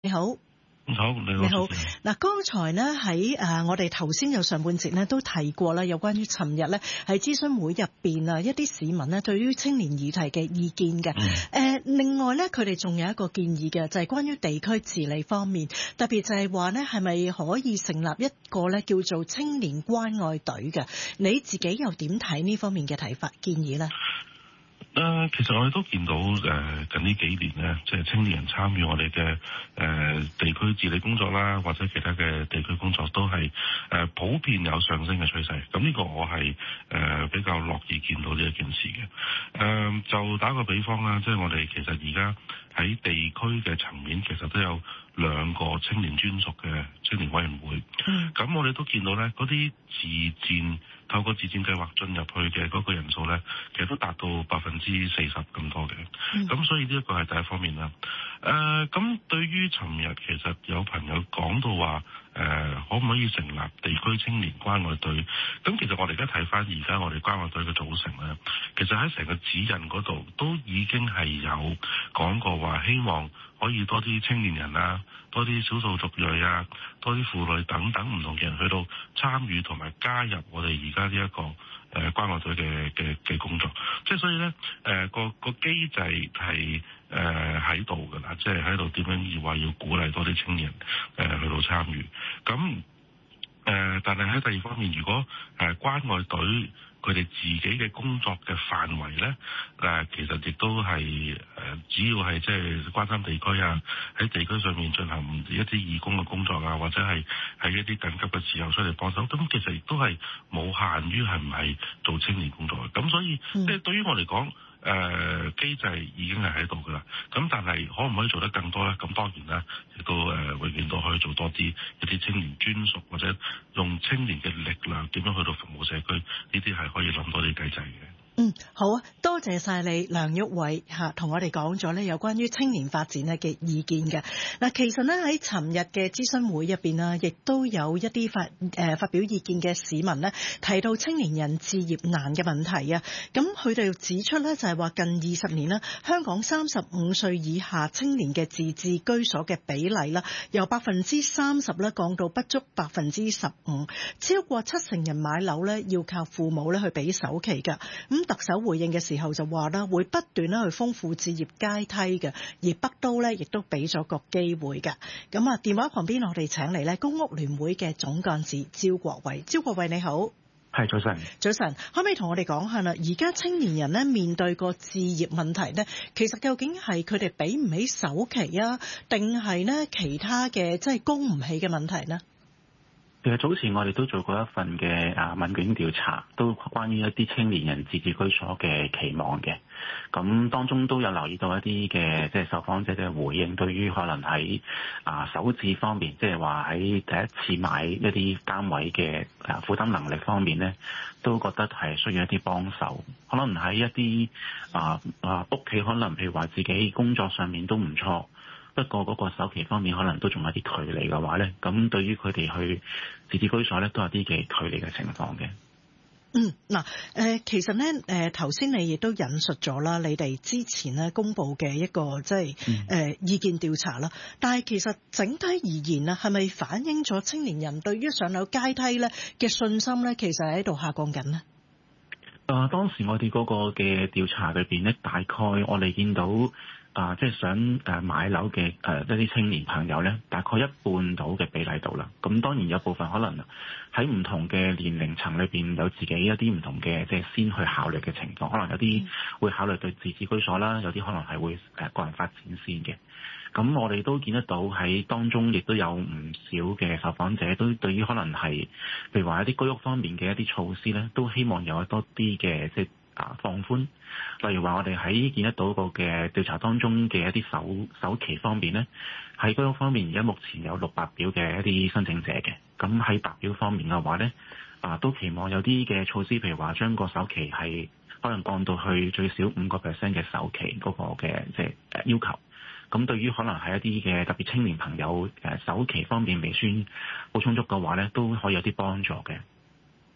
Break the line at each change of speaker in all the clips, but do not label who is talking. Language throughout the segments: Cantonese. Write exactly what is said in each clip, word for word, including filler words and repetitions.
你好，
好，你好。
你好。嗱，剛才呢喺誒我哋頭先有上半節呢都提過啦，有關於尋日呢喺諮詢會入邊啊，一啲市民呢對於青年議題嘅意見嘅。誒、嗯，另外呢，佢哋仲有一個建議嘅，就係、是、關於地區治理方面，特別就係話呢係咪可以成立一個呢叫做青年關愛隊嘅？你自己又點睇呢方面嘅睇法建議呢？
誒、呃，其實我哋都見到誒、呃、近呢幾年咧，即係青年人參與我哋嘅誒地區治理工作啦，或者其他嘅地區工作都係誒、呃、普遍有上升嘅趨勢。咁呢個我係誒、呃、比較樂意見到呢一件事嘅。誒、呃，就打個比方啦，即係我哋其實而家喺地區嘅層面，其實都有兩個青年專屬嘅青年委員會。咁、嗯、我哋都見到咧，嗰啲自薦透過自薦計劃進入去嘅嗰個人數咧，其實都達到百分之四十咁多嘅。咁、嗯、所以呢一個係第一方面啦。誒、呃，咁對於尋日其實有朋友講到話，誒、呃，可唔可以成立地區青年關愛隊？咁其實我哋而家睇翻而家我哋關愛隊嘅組成咧，其實喺成個指引嗰度都已經係有講過話，希望可以多啲青年人啊，多啲少數族裔啊，多啲婦女等等唔同嘅人去到參與同埋加入我哋而家呢一個誒、呃、關愛隊嘅嘅嘅工作。即係所以咧，誒、呃、個個機制係誒喺度㗎啦，即係喺度點樣要話要鼓勵多啲青年誒、呃、去到參與。咁誒、呃，但係喺第二方面，如果誒、呃、關愛隊佢哋自己嘅工作嘅範圍咧，誒、呃、其實亦都係誒、呃，只要係即係關心地區啊，喺地區上面進行一啲義工嘅工作啊，或者係喺一啲緊急嘅時候出嚟幫手，咁其實亦都係冇限於係唔係做青年工作嘅。咁所以即係、嗯、對於我嚟講，誒、呃、機制已經係喺度㗎啦。咁但係可唔可以做得更多咧？咁當然啦，亦都誒、呃、永遠都可以做多啲一啲青年專屬，或者用青年嘅力量點樣去到服務社區，呢啲係可以諗多啲機制嘅。
嗯，好啊，多謝晒你梁毓偉吓，同我哋講咗咧有關於青年發展咧嘅意見嘅。嗱，其實咧喺尋日嘅諮詢會入邊啊，亦都有一啲發誒、呃、發表意見嘅市民咧提到青年人置業難嘅問題啊。咁佢哋指出咧就係話近二十年啦，香港三十五歲以下青年嘅自置居所嘅比例啦，由百分之三十咧降到不足百分之十五，超過七成人買樓咧要靠父母咧去俾首期㗎。咁特首回應嘅時候就話啦，會不斷咧去豐富置業階梯嘅，而北都咧亦都俾咗個機會嘅。咁啊，電話旁邊我哋請嚟咧公屋聯會嘅總幹事招國偉。招國偉你好。
係，早晨。
早晨，可唔可以同我哋講下啦？而家青年人咧面對個置業問題咧，其實究竟係佢哋俾唔起首期啊，定係咧其他嘅即係供唔起嘅問題呢？
其實早前我哋都做過一份嘅啊問卷調查，都關於一啲青年人自置居所嘅期望嘅。咁當中都有留意到一啲嘅即係受訪者嘅回應，對於可能喺啊首置方面，即係話喺第一次買一啲單位嘅啊負擔能力方面咧，都覺得係需要一啲幫手。可能喺一啲啊啊屋企可能譬如話自己工作上面都唔錯。不過嗰個首期方面可能都仲有啲距離嘅話咧，咁對於佢哋去自置居所咧都有啲嘅距離嘅情況嘅。
嗯，嗱，誒，其實咧，誒，頭先你亦都引述咗啦，你哋之前咧公布嘅一個即係誒意見調查啦。但係其實整體而言啊，係咪反映咗青年人對於上樓階梯咧嘅信心咧，其實喺度下降緊呢？
誒、呃，當時我哋嗰個嘅調查裏邊咧，大概我哋見到。啊，即係想誒買樓嘅誒一啲青年朋友咧，大概一半到嘅比例度啦。咁當然有部分可能喺唔同嘅年齡層裏邊有自己一啲唔同嘅即係先去考慮嘅情況，可能有啲會考慮對自置居所啦，有啲可能係會誒個人發展先嘅。咁我哋都見得到喺當中亦都有唔少嘅受訪者都對於可能係譬如話一啲居屋方面嘅一啲措施咧，都希望有多啲嘅即係啊放寬。例如話我哋喺見得到個嘅調查當中嘅一啲首首期方面咧，喺居屋方面而家目前有六百表嘅一啲申請者嘅，咁喺白表方面嘅話咧，啊都期望有啲嘅措施，譬如話將個首期係可能降到去最少五個 percent 嘅首期嗰個嘅即係誒要求。咁對於可能係一啲嘅特別青年朋友誒首期方面未算好充足嘅話咧，都可以有啲幫助嘅。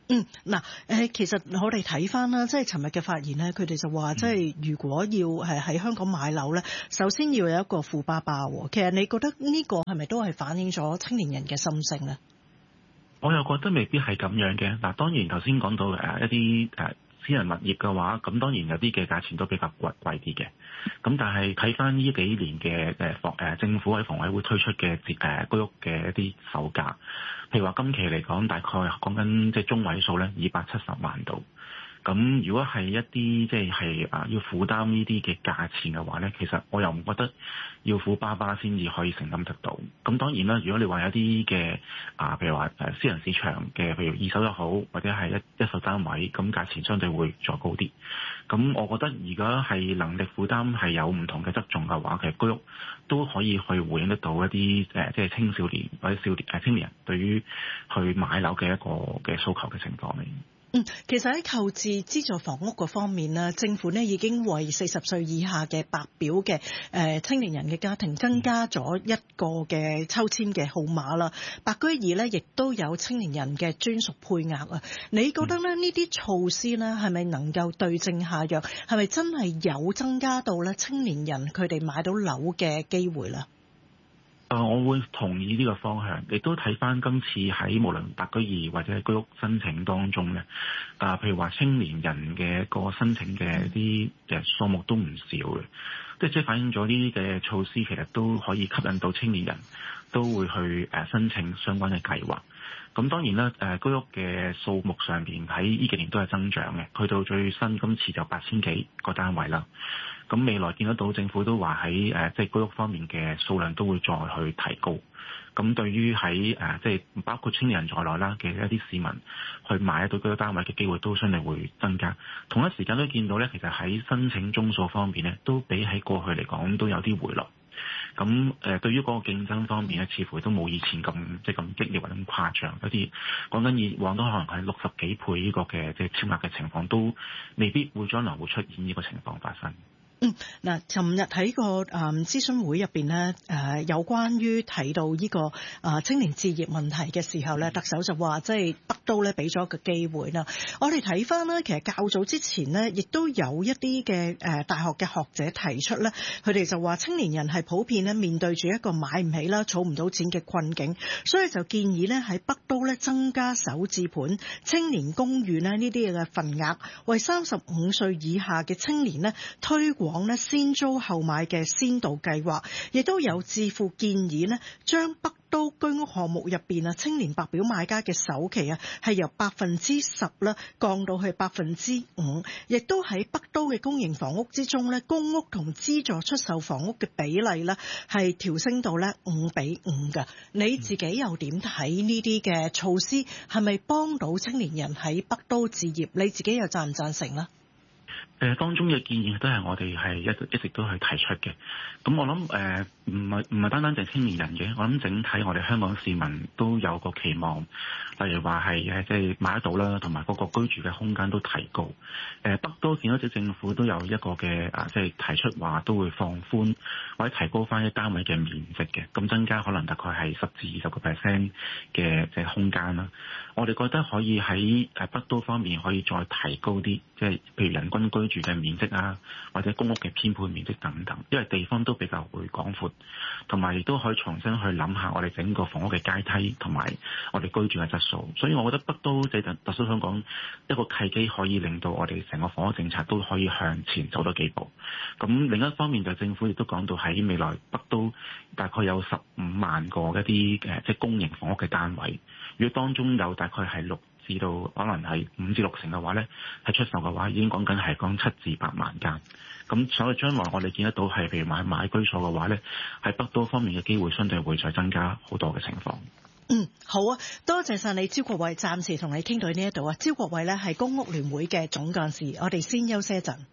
嗯，嗱，誒，其實我哋睇翻啦，即係尋日嘅發言咧，佢哋就話，即係如果要係喺香港買樓咧，首先要有一個富爸爸。其實你覺得呢個係咪都係反映咗青年人嘅心聲咧？
我又覺得未必係咁樣嘅。嗱，當然頭先講到誒一啲誒私人物業嘅話，咁當然有啲嘅價錢都比較貴貴啲嘅。咁但係睇翻呢幾年嘅誒房誒政府喺房委會推出嘅誒居屋嘅一啲售價，譬如話今期嚟講，大概講緊即係中位數咧，二百七十萬度。咁如果係一啲即係係啊要負擔呢啲嘅價錢嘅話咧，其實我又唔覺得要富爸爸先至可以承擔得到。咁當然啦，如果你話有啲嘅啊，譬如話誒私人市場嘅，譬如二手又好，或者係一一手單位，咁價錢相對會再高啲。咁我覺得如果係能力負擔係有唔同嘅側重嘅話，其實居屋都可以去回應得到一啲誒即係青少年或者少年誒青年人對於去買樓嘅一個嘅訴求嘅情況嚟。
嗯，其實喺購置資助房屋嗰方面呢，政府呢已經為四十歲以下嘅白表嘅誒青年人嘅家庭增加咗一個嘅抽籤嘅號碼啦。白居二呢亦都有青年人嘅專屬配額啊。你覺得呢呢啲措施呢係咪能夠對症下藥？係咪真係有增加到呢青年人佢哋買到樓嘅機會啦？
誒，我會同意呢個方向，亦都睇翻今次喺無論白居二或者係居屋申請當中咧，啊，譬如話青年人嘅個申請嘅啲嘅數目都唔少嘅，即係即係反映咗呢啲嘅措施其實都可以吸引到青年人都會去誒申請相關嘅計劃。咁當然啦，誒居屋嘅數目上邊喺呢幾年都係增長嘅，去到最新今次就八千幾個單位啦。咁未來見得到政府都話喺誒即係居屋方面嘅數量都會再去提高。咁對於喺誒即係包括青年人在內啦嘅一啲市民去買到居屋單位嘅機會都相對會增加。同一時間都見到咧，其實喺申請宗數方面咧，都比喺過去嚟講都有啲回落。咁誒對於嗰個競爭方面咧，似乎都冇以前咁即係咁激烈或者咁誇張。有啲講緊以往都可能係六十幾倍呢個嘅即係超額嘅情況，都未必會將來會出現呢個情況發生。
嗯，嗱，尋日喺個誒諮詢會入邊呢，誒、呃、有關於提到呢、這個誒、呃、青年置業問題嘅時候咧，特首就話即係北都咧俾咗個機會啦。我哋睇翻呢，其實較早之前呢，亦都有一啲嘅誒大學嘅學者提出咧，佢哋就話青年人係普遍咧面對住一個買唔起啦、儲唔到錢嘅困境，所以就建議咧喺北都咧增加首置盤、青年公寓咧呢啲嘅份額，為三十五歲以下嘅青年咧推廣講咧先租後買嘅先導計劃，亦都有智庫建議咧，將北都居屋項目入邊啊，青年白表買家嘅首期啊，係由百分之十啦降到去百分之五，亦都喺北都嘅公營房屋之中咧，公屋同資助出售房屋嘅比例咧係調升到咧五比五㗎。你自己又點睇呢啲嘅措施？係咪幫到青年人喺北都置業？你自己又贊唔贊成呢？
誒當中嘅建議都係我哋係一一直都去提出嘅。咁我諗誒唔係唔係單單淨係青年人嘅，我諗整體我哋香港市民都有個期望，例如話係誒即係買得到啦，同埋嗰個居住嘅空間都提高。誒北都見到隻政府都有一個嘅啊，即係提出話都會放寬或者提高翻啲單位嘅面積嘅，咁增加可能大概係十至二十個 percent 嘅即係空間啦。我哋覺得可以喺誒北都方面可以再提高啲，即係譬如人均居住嘅面積啊，或者公屋嘅編配面積等等，因為地方都比較會廣闊，同埋亦都可以重新去諗下我哋整個房屋嘅階梯同埋我哋居住嘅質素。所以我覺得北都即係特首想講一個契機，可以令到我哋成個房屋政策都可以向前走多幾步。咁另一方面就政府亦都講到喺未來北都大概有十五萬個一啲誒即係公營房屋嘅單位，如果當中有大概係六至到可能係五至六成嘅話咧，係出售嘅話，已經講緊係講七至八萬間。咁所以將來我哋見得到係譬如買買居所嘅話咧，喺北都方面嘅機會相對會再增加好多嘅情況。
嗯，好啊，多謝晒你，招國偉，暫時同你傾到呢一度啊。招國偉咧係公屋聯會嘅總幹事，我哋先休息一陣。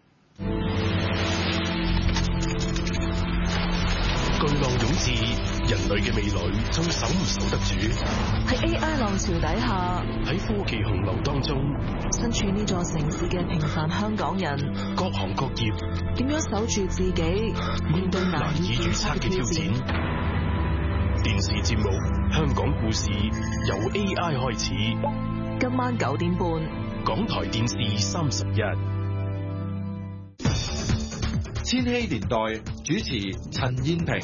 巨浪湧至，人類嘅未來仲守唔守得住？
喺 A I 浪潮底下，
喺科技洪流當中，
身處呢座城市嘅平凡香港人，
各行各業
點樣守住自己，面對難以預測嘅挑戰？
電視節目《香港故事》由 A I 開始。
今晚九點半，
港台電視三十一，
千禧年代主持陳燕萍。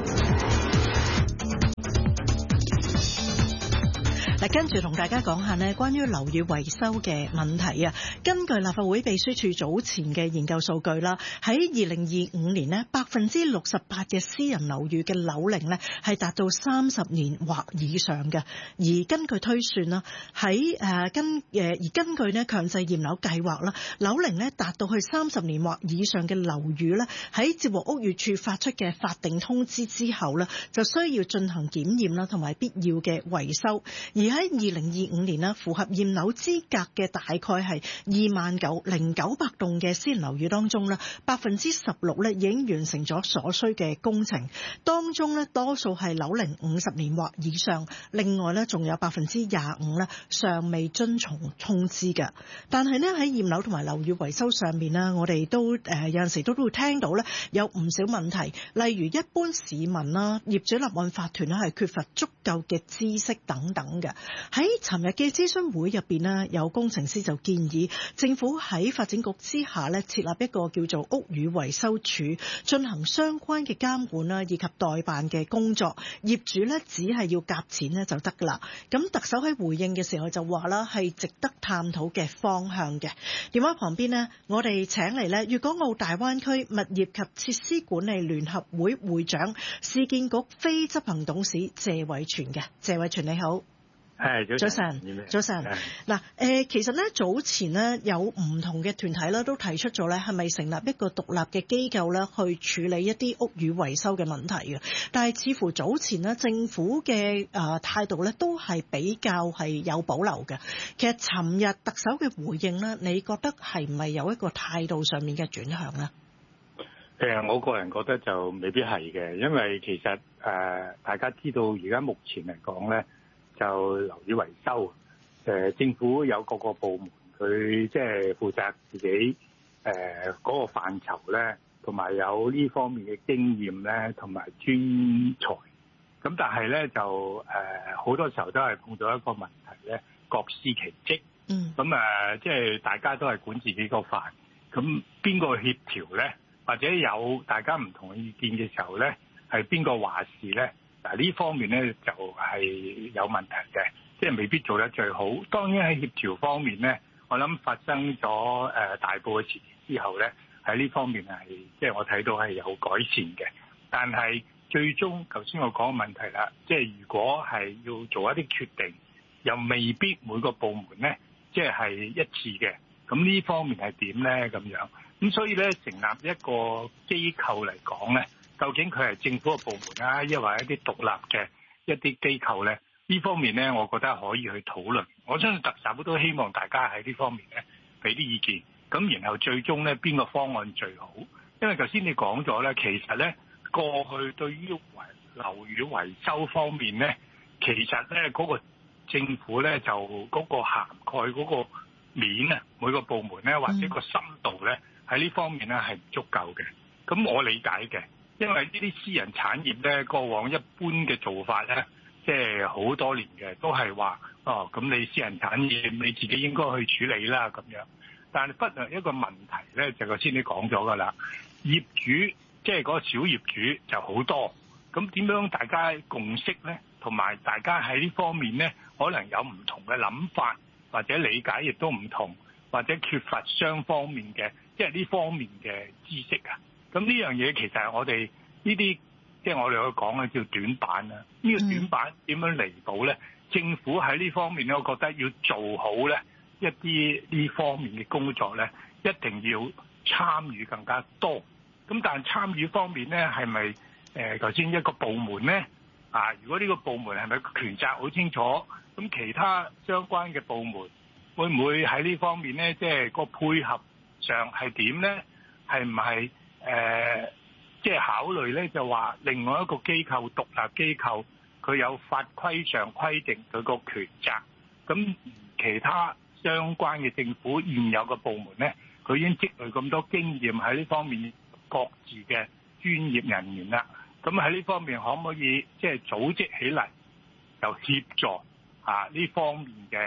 跟住同大家講下呢，關於樓宇維修嘅問題啊。根據立法會秘書處早前嘅研究數據啦，喺二零二五年呢，百分之六十八嘅私人樓宇嘅樓齡呢係達到三十年或以上嘅。而根據推算啦，喺誒根誒而根據呢強制驗樓計劃啦，樓齡呢達到去三十年或以上嘅樓宇呢，喺接獲屋宇署發出嘅法定通知之後呢，就需要進行檢驗啦，同埋必要嘅維修。而喺二零二五年啦，符合驗樓資格嘅大概係二萬九零九百棟嘅私人樓宇當中咧，百分之十六咧已經完成咗所需嘅工程，當中咧多數係樓齡五十年或以上，另外咧仲有百分之廿五咧尚未遵從通知嘅。但係咧喺驗樓同埋樓宇維修上面咧，我哋都誒、呃、有陣時都都會聽到咧有唔少問題，例如一般市民啦、業主立案法團咧係缺乏足夠嘅知識等等嘅。喺尋日嘅諮詢會入邊呢，有工程師就建議政府喺發展局之下呢設立一個叫做屋宇維修處，進行相關嘅監管啦，以及代辦嘅工作。業主呢只係要夾錢呢就得噶啦。咁特首喺回應嘅時候就話啦，係值得探討嘅方向嘅。電話旁邊呢，我哋請嚟呢粵港澳大灣區物業及設施管理聯合會會長、市建局非執行董事謝偉銓嘅。謝偉銓你好。
係早晨，
早晨。嗱，誒，其實咧早前咧有唔同嘅團體咧都提出咗咧，係咪成立一個獨立嘅機構咧去處理一啲屋宇維修嘅問題嘅？但係似乎早前咧政府嘅誒態度咧都係比較係有保留嘅。其實尋日特首嘅回應咧，你覺得係唔係有一個態度上面嘅轉向咧？
誒，我個人覺得就未必係嘅，因為其實誒、呃、大家知道而家目前嚟講咧。就樓宇維修，誒政府有各個部門，佢即係負責自己誒嗰個範疇咧，同埋有呢方面嘅經驗咧，同埋專才。咁但係咧就誒好多時候都係碰到一個問題咧，各司其職。嗯。咁誒即係大家都係管自己個飯，咁邊個協調咧？或者有大家唔同嘅意見嘅時候咧，係邊個話事咧？嗱呢方面咧就係有問題嘅，即係未必做得最好。當然喺協調方面咧，我諗發生咗誒大埔嘅事件之後咧，喺呢方面係即係我睇到係有改善嘅。但係最終頭先我講嘅問題啦，即係如果係要做一啲決定，又未必每個部門咧即係係一致嘅。咁呢方面係點咧咁樣？咁所以咧成立一個機構嚟講咧。究竟佢係政府嘅部門啊，抑或一啲獨立嘅一啲機構咧？呢方面咧，我覺得可以去討論。我相信特首都希望大家喺呢方面咧俾啲意見。咁然後最終咧邊個方案最好？因為頭先你講咗咧，其實咧過去對於維樓宇維修方面咧，其實咧嗰個政府咧就嗰個涵蓋嗰個面啊，每個部門咧或者個深度咧喺呢方面咧係唔足夠嘅。咁我理解嘅。因為呢啲私人產業咧，過往一般嘅做法咧，即係好多年嘅，都係話哦，咁你私人產業你自己應該去處理啦咁樣。但係忽略一個問題咧，就頭先你講咗噶啦，業主即係嗰個小業主就好多，咁點樣大家共識咧？同埋大家喺呢方面咧，可能有唔同嘅諗法，或者理解亦都唔同，或者缺乏雙方面嘅即係呢方面嘅知識啊。咁呢樣嘢其實係我哋呢啲，即係我哋去講嘅叫短板啦。呢個短板點樣彌補咧？政府喺呢方面咧，我覺得要做好咧一啲呢方面嘅工作咧，一定要參與更加多。咁但係參與方面咧，係咪誒頭先一個部門咧？啊，如果呢個部門係咪權責好清楚？咁其他相關嘅部門會唔會喺呢方面咧，即係個配合上係點咧？係唔係？誒、呃，即係考慮咧，就話另外一個機構獨立機構，佢有法規上規定佢個權責。咁其他相關嘅政府現有嘅部門咧，佢已經積累咁多經驗喺呢方面各自嘅專業人員啦。咁喺呢方面可唔可以即係組織起嚟，就協助啊呢方面嘅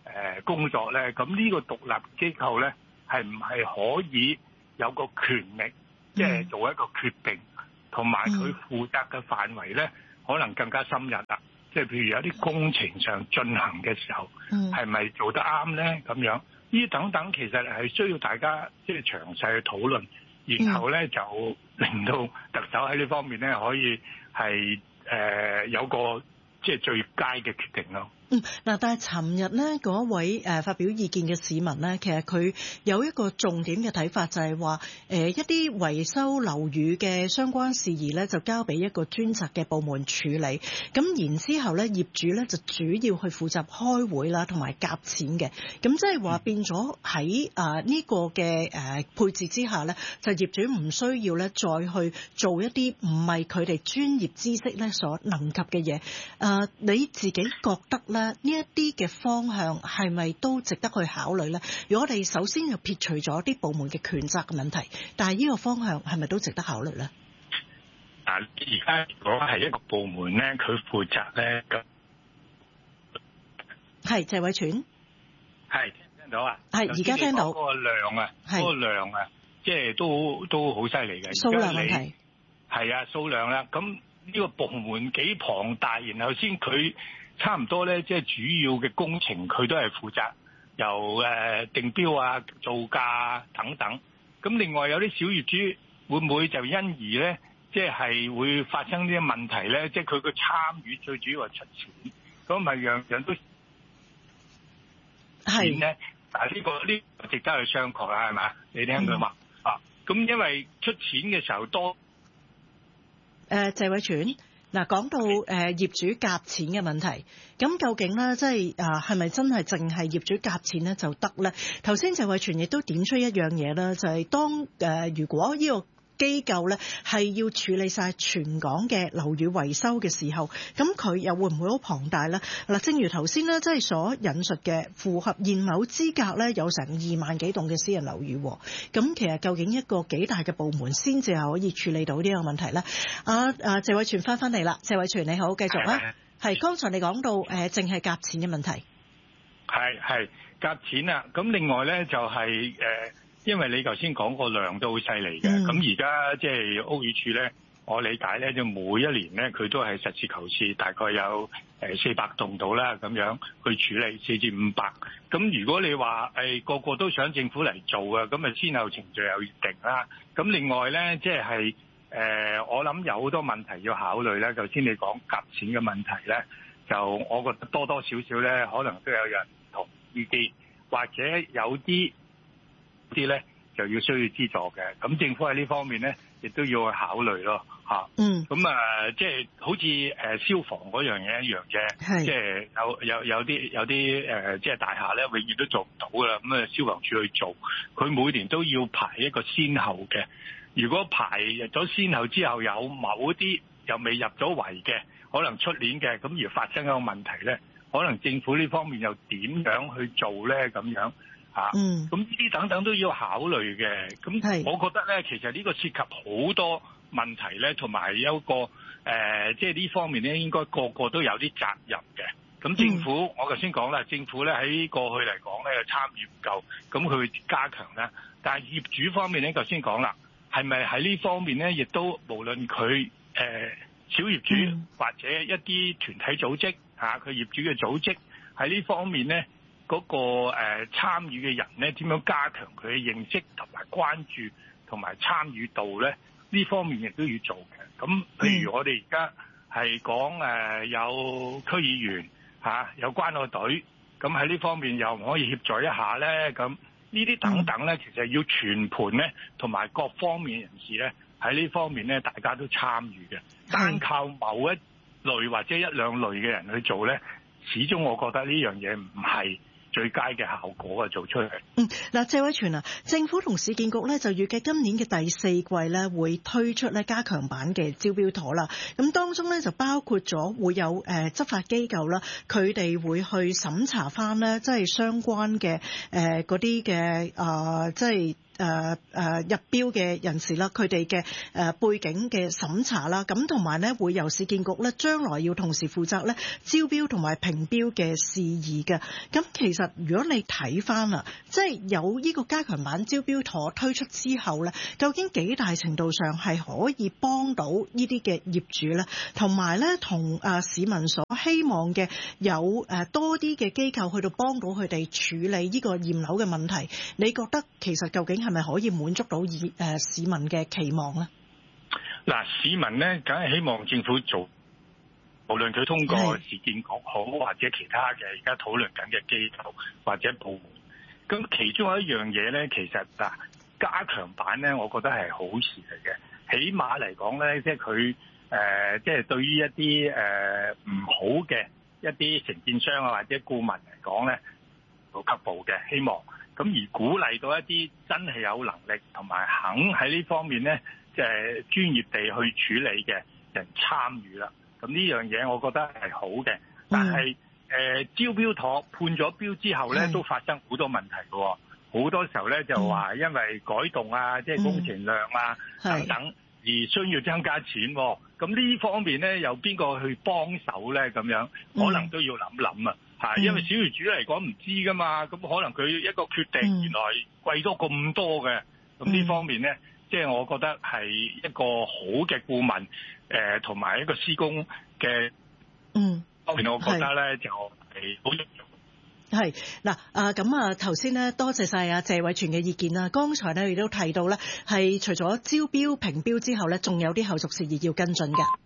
誒工作咧，咁呢個獨立機構咧係唔係可以有個權力，即係做一個決定，同埋佢負責嘅範圍咧，可能更加深入啦。即係譬如有啲工程上進行嘅時候，係咪做得啱咧？咁樣呢等等，其實係需要大家即係詳細去討論，然後咧就令到特首喺呢方面咧可以係誒、呃、有個即係最佳嘅決定咯。
嗯，嗱，但係尋日呢嗰位誒發表意見嘅市民呢，其實佢有一個重點嘅睇法，就係話誒一啲維修樓宇嘅相關事宜呢，就交俾一個專責嘅部門處理。咁然之後呢，業主呢就主要去負責開會啦，同埋夾錢嘅。咁即係話變咗喺誒呢個嘅誒配置之下呢，就業主唔需要呢再去做一啲唔係佢哋專業知識呢所能及嘅嘢。誒、呃、你自己覺得呢？呢一啲嘅方向係咪都值得去考慮呢？如果我哋首先就撇除咗啲部門嘅權責嘅問題，但係呢個方向係咪都值得考慮呢？
啊，而家如果係一個部門咧，佢負責咧，咁
係謝偉銓，
係聽唔聽到啊？
係而家聽到
嗰個量啊，嗰、嗰個量啊，即係都都好犀利嘅數量問題。係啊，數量啦，咁呢個部門幾龐大，然後先佢。差唔多咧，即係主要嘅工程，佢都係負責由誒定標啊、造價啊等等。咁另外有啲小業主會唔會就因而咧，即係會發生啲問題咧？即係佢個參與最主要係出錢，咁咪樣樣都係咧。嗱呢個呢個值得去商榷啦，係咪？你聽佢話啊？咁因為出錢嘅時候多。誒、
呃，謝偉銓。嗱，講到誒業主夾錢嘅問題，咁究竟咧，即係啊，係咪真係淨係業主夾錢咧就得咧？頭先謝偉銓亦都點出一樣嘢啦，就係當誒如果呢個機構咧係要處理晒全港嘅樓宇維修嘅時候，咁佢又會唔會好龐大咧？嗱，正如頭先咧，即係所引述嘅，符合現某資格咧有成二萬幾棟嘅私人樓宇，咁其實究竟一個幾大嘅部門先至係可以處理到呢個問題咧？啊啊，謝偉銓翻翻嚟啦，謝偉銓你好，繼續啦。係，剛才你講到誒，淨係夾錢嘅問題。
係係夾錢啊！咁另外咧就係、是、誒。呃因為你頭先講個量都好犀利嘅，咁而家即係屋宇署咧，我理解咧就每一年咧佢都係實事求是，大概有誒四百棟到啦咁樣去處理四至五百。咁如果你話誒、哎、個個都想政府嚟做啊，咁啊先後程序又要定啦。咁另外咧即係誒我諗有好多問題要考慮咧。頭先你講夾錢嘅問題咧，就我覺得多多少少咧可能都有人唔同意見，或者有啲。啲咧就要需要資助嘅，咁政府喺呢方面咧，亦都要去考慮咯，嚇。嗯。咁啊，即係好似誒消防嗰樣嘢一樣啫，即係有有有啲有啲誒，即係大廈咧，永遠都做唔到噶啦。咁啊，消防處去做，佢每年都要排一個先後嘅。如果排咗先後之後，有某啲又未入咗圍嘅，可能出年嘅，咁而發生一個問題咧，可能政府呢方面又點樣去做咧？咁樣。嗯，咁呢啲等等都要考慮嘅。咁我覺得咧，其實呢個涉及好多問題咧，同埋有一個誒，即係呢方面咧，應該個個都有啲責任嘅。咁政府，嗯、我頭先講啦，政府咧喺過去嚟講咧，參與唔夠，咁佢會加強啦。但係業主方面咧，頭先講啦，係咪喺呢方面咧，亦都無論佢誒、呃、小業主、嗯、或者一啲團體組織嚇，佢、啊、業主嘅組織喺呢方面咧？嗰、那個誒、呃、參與嘅人咧，點樣加強佢嘅認識同埋關注同埋參與度咧？呢方面亦都要做嘅。咁譬如我哋而家係講誒有區議員嚇、啊，有關愛隊，咁喺呢方面又唔可以協助一下咧？咁呢啲等等咧，其實要全盤咧，同埋各方面人士咧喺呢方面咧，大家都參與嘅。單靠某一類或者一兩類嘅人去做咧，始終我覺得呢樣嘢唔係最佳嘅效果啊，做出嚟。
嗯，嗱，謝偉銓啊，政府同市建局咧就預計今年嘅第四季咧會推出咧加強版嘅招標妥啦。咁當中咧就包括咗會有誒執法機構啦，佢哋會去審查翻咧，即係相關嘅誒嗰啲嘅啊，即係誒誒入標嘅人士啦，佢哋嘅誒背景嘅審查啦，咁同埋咧會由市建局咧將來要同時負責咧招標同埋評標嘅事宜嘅。咁其實如果你睇翻啦，即係有呢個加強版招標妥推出之後咧，究竟幾大程度上係可以幫到呢啲嘅業主咧，同埋咧同誒市民所希望嘅有誒多啲嘅機構去到幫到佢哋處理呢個驗樓嘅問題，你覺得其實究竟係咪可以滿足到以誒市民嘅期望咧？嗱，
市民咧梗係希望政府做，無論佢通過市建局好，或者其他嘅而家討論緊嘅機構或者部門，咁其中有一樣嘢咧，其實嗱加強版咧，我覺得係好事嚟嘅。起碼嚟講咧，即係佢誒，即係對於一啲誒唔好嘅一啲承建商啊或者顧問嚟講咧，有級步嘅希望。咁而鼓勵到一啲真係有能力同埋肯喺呢方面咧，即係專業地去處理嘅人參與啦。咁呢樣嘢我覺得係好嘅，但係誒、呃、招標妥判咗標之後咧，都發生好多問題嘅、哦。好多時候咧就話因為改動啊，即係工程量啊等等，而需要增加錢、哦。咁呢方面咧，有邊個去幫手咧？咁樣可能都要諗諗啊。嚇，因為小業主嚟講唔知噶嘛，咁可能佢一個決定原來貴咗咁多嘅。咁呢方面咧，即係我覺得係一個好嘅顧問，誒同埋一個施工嘅嗯方面，我覺得咧就係好重要。係嗱，啊咁啊頭先咧，多謝晒阿謝偉銓嘅意見啦。剛才咧亦都提到咧，係除咗招標評標之後咧，仲有啲後續事宜要跟進嘅。